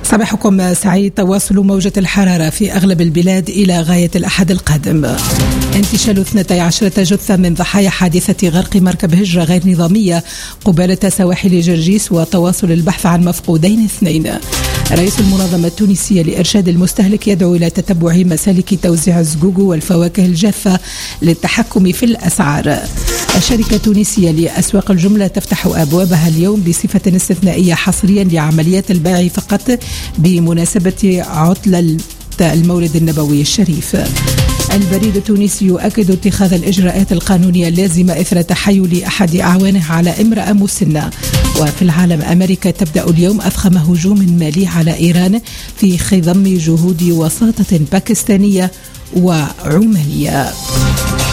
صباحكم سعيد. تواصل موجة الحرارة في أغلب البلاد إلى غاية الأحد القادم. انتشال 12 جثة من ضحايا حادثة غرق مركب هجرة غير نظامية قبالة سواحل جرجيس، وتواصل البحث عن مفقودين 2. رئيس المنظمة التونسية لإرشاد المستهلك يدعو إلى تتبع مسالك توزيع الزقوق والفواكه الجافة للتحكم في الأسعار. الشركة التونسية لأسواق الجملة تفتح أبوابها اليوم بصفة استثنائية حصريا لعمليات البيع فقط بمناسبة عطلة المولد النبوي الشريف. البريد التونسي يؤكد اتخاذ الإجراءات القانونية اللازمة إثر تحايل أحد أعوانه على امرأة مسنة. وفي العالم، أمريكا تبدأ اليوم أضخم هجوم مالي على إيران في خضم جهود وساطة باكستانية وعمانية.